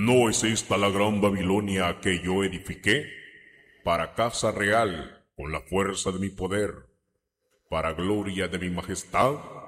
¿No es esta la gran Babilonia que yo edifiqué? Para casa real, con la fuerza de mi poder, para gloria de mi majestad.